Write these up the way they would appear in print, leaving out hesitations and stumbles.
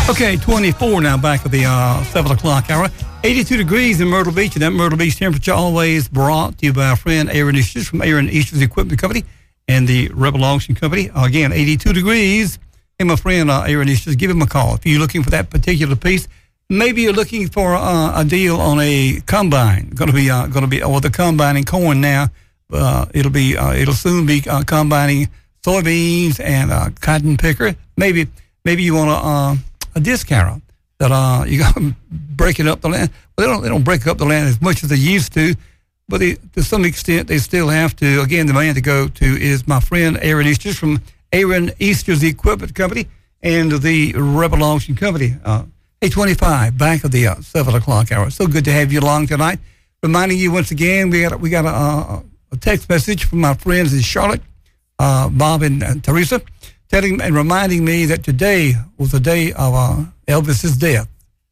Okay, 24 now, back at the 7 o'clock hour. 82 degrees in Myrtle Beach, and that Myrtle Beach temperature always brought to you by our friend Aaron Easters from Aaron Easters Equipment Company and the Rebel Auction Company. Again, 82 degrees. Hey, my friend Aaron Easters, give him a call. If you're looking for that particular piece, maybe you're looking for a deal on a combine. Going to be the combining corn now. It'll soon be combining soybeans and cotton picker. Maybe you want a discounter that you got to breaking up the land. Well, they don't break up the land as much as they used to, but to some extent they still have to. Again, the man to go to is my friend Aaron Easters from Aaron Easters Equipment Company and the Rebel Auction Company. 8:25, back of the 7 o'clock hour. So good to have you along tonight. Reminding you once again, we got a text message from my friends in Charlotte, Bob and Teresa, telling and reminding me that today was the day of Elvis's death,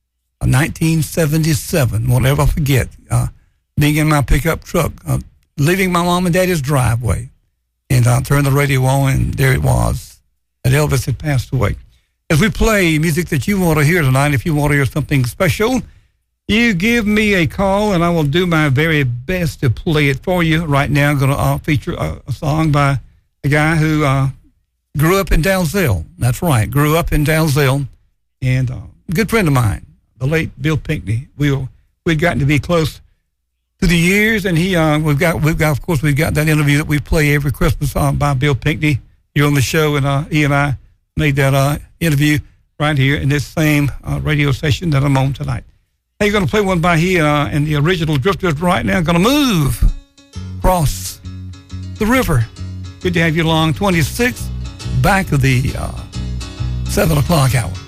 1977. Won't ever forget being in my pickup truck, leaving my mom and daddy's driveway, and turned the radio on, and there it was, that Elvis had passed away. As we play music that you want to hear tonight, if you want to hear something special, you give me a call, and I will do my very best to play it for you. Right now, I'm going to feature a song by a guy who grew up in Dalzell. That's right, grew up in Dalzell, and a good friend of mine, the late Bill Pinkney. We've gotten to be close through the years, and we've got that interview that we play every Christmas by Bill Pinkney here on the show, and he and I made that interview right here in this same radio station that I'm on tonight. Hey, you're going to play one by here, and the original Drifters right now going to move across the river. Good to have you along. 26, back of the 7 o'clock hour.